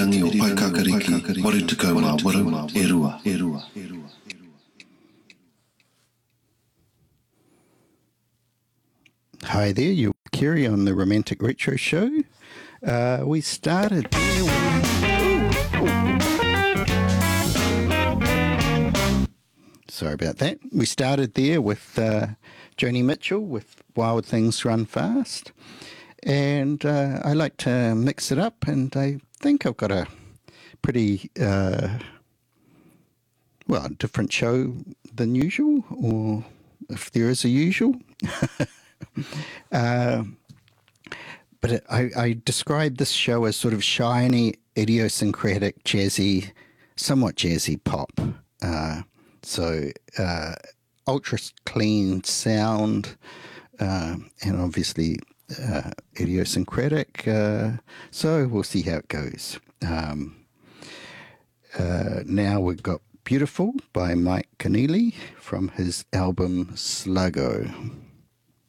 Irirangi o Paikakariki, Moritukau mā waru, e rua. Hi there, you're Kerry on the Romantic Retro Show. We started there Sorry about that. We started there with Joni Mitchell with Wild Things Run Fast. And I like to mix it up, and I think I've got a pretty, different show than usual, or if there is a usual. But I describe this show as sort of shiny, idiosyncratic, jazzy, somewhat jazzy pop. Ultra clean sound, and obviously idiosyncratic. So we'll see how it goes. Now we've got Beautiful by Mike Keneally from his album Sluggo.